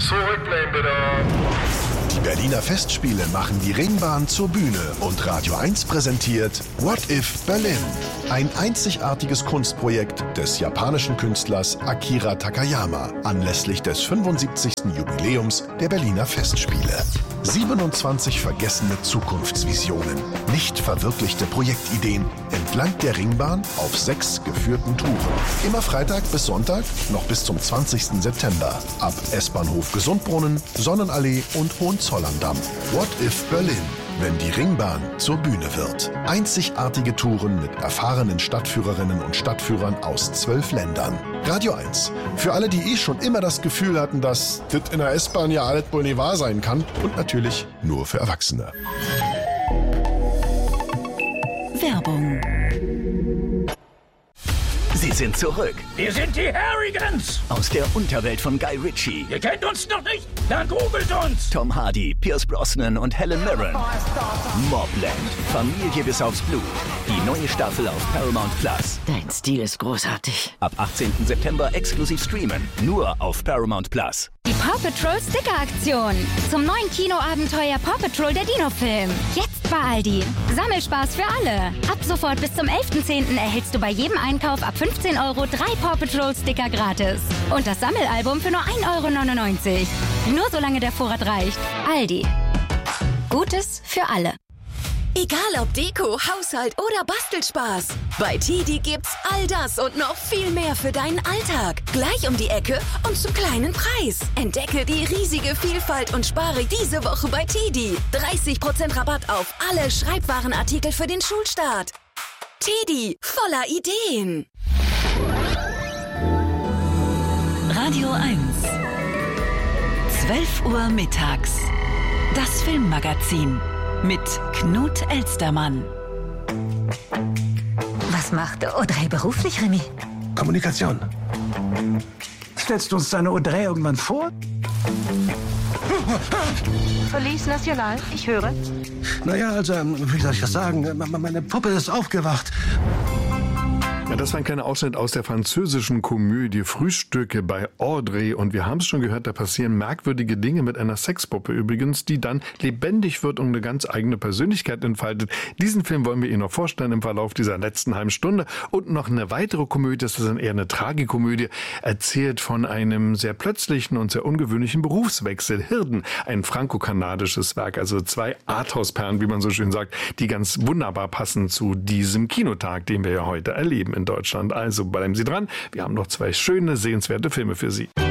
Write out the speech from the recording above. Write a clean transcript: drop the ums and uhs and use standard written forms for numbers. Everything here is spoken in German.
Zurücklehnen bitte. Die Berliner Festspiele machen die Ringbahn zur Bühne und Radio 1 präsentiert What If Berlin? Ein einzigartiges Kunstprojekt des japanischen Künstlers Akira Takayama anlässlich des 75. Jubiläums der Berliner Festspiele. 27 vergessene Zukunftsvisionen, nicht verwirklichte Projektideen entlang der Ringbahn auf 6 geführten Touren. Immer Freitag bis Sonntag, noch bis zum 20. September. Ab S-Bahnhof Gesundbrunnen, Sonnenallee und Hohenzollern-Damm. What if Berlin? Wenn die Ringbahn zur Bühne wird. Einzigartige Touren mit erfahrenen Stadtführerinnen und Stadtführern aus 12 Ländern. Radio 1. Für alle, die schon immer das Gefühl hatten, dass das in der S-Bahn ja alles wohl nicht wahr sein kann. Und natürlich nur für Erwachsene. Werbung. Sie sind zurück. Wir sind die Harrigans. Aus der Unterwelt von Guy Ritchie. Ihr kennt uns noch nicht? Dann googelt uns. Tom Hardy, Pierce Brosnan und Helen Mirren. Mobland. Familie bis aufs Blut. Die neue Staffel auf Paramount Plus. Dein Stil ist großartig. Ab 18. September exklusiv streamen. Nur auf Paramount Plus. Die Paw Patrol Sticker-Aktion. Zum neuen Kinoabenteuer Paw Patrol der Dino-Film. Jetzt bei Aldi. Sammelspaß für alle. Ab sofort bis zum 11.10. erhältst du bei jedem Einkauf ab 15 Euro 3 Paw Patrol Sticker gratis. Und das Sammelalbum für nur 1,99 Euro. Nur solange der Vorrat reicht. Aldi. Gutes für alle. Egal ob Deko, Haushalt oder Bastelspaß. Bei TiDi gibt's all das und noch viel mehr für deinen Alltag. Gleich um die Ecke und zum kleinen Preis. Entdecke die riesige Vielfalt und spare diese Woche bei TiDi. 30% Rabatt auf alle Schreibwarenartikel für den Schulstart. TiDi, voller Ideen. Radio 1. 12 Uhr mittags. Das Filmmagazin. Mit Knut Elstermann. Was macht Audrey beruflich, Remy? Kommunikation. Stellst du uns deine Audrey irgendwann vor? Police National, ich höre. Naja, also, wie soll ich das sagen? Meine Puppe ist aufgewacht. Ja, das war ein kleiner Ausschnitt aus der französischen Komödie Frühstücke bei Audrey. Und wir haben es schon gehört, da passieren merkwürdige Dinge mit einer Sexpuppe übrigens, die dann lebendig wird und eine ganz eigene Persönlichkeit entfaltet. Diesen Film wollen wir Ihnen noch vorstellen im Verlauf dieser letzten halben Stunde. Und noch eine weitere Komödie, das ist dann eher eine Tragikomödie, erzählt von einem sehr plötzlichen und sehr ungewöhnlichen Berufswechsel. Hirden, ein franco-kanadisches Werk, also 2 Arthouse-Perlen, wie man so schön sagt, die ganz wunderbar passen zu diesem Kinotag, den wir ja heute erleben in Deutschland. Also bleiben Sie dran, wir haben noch 2 schöne, sehenswerte Filme für Sie.